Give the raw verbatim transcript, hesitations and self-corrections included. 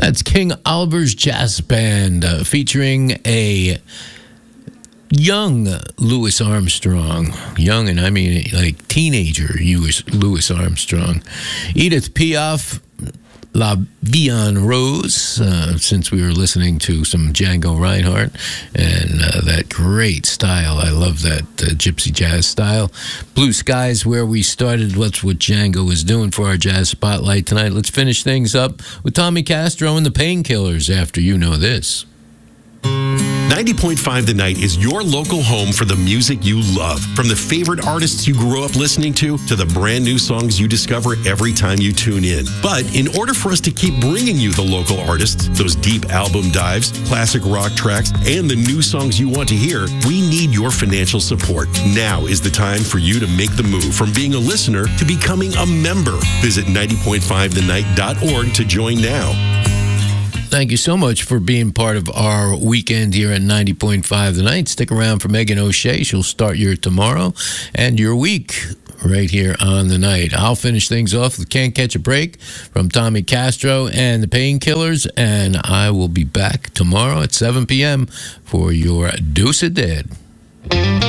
That's King Oliver's Jazz Band uh, featuring a young Louis Armstrong. Young, and I mean like teenager Louis Armstrong. Edith Piaf, La Vie en Rose, uh, since we were listening to some Django Reinhardt and uh, that great style. I love that uh, gypsy jazz style. Blue Skies, where we started. What's what Django was doing for our jazz spotlight tonight. Let's finish things up with Tommy Castro and the Painkillers after You Know This. ninety point five The Night is your local home for the music you love. From the favorite artists you grew up listening to, to the brand new songs you discover every time you tune in. But in order for us to keep bringing you the local artists, those deep album dives, classic rock tracks, and the new songs you want to hear, we need your financial support. Now is the time for you to make the move from being a listener to becoming a member. Visit ninety point five the night dot org to join now. Thank you so much for being part of our weekend here at ninety point five The Night. Stick around for Megan O'Shea. She'll start your tomorrow and your week right here on The Night. I'll finish things off with Can't Catch a Break from Tommy Castro and the Painkillers, and I will be back tomorrow at seven p.m. for your Deuce of Dead.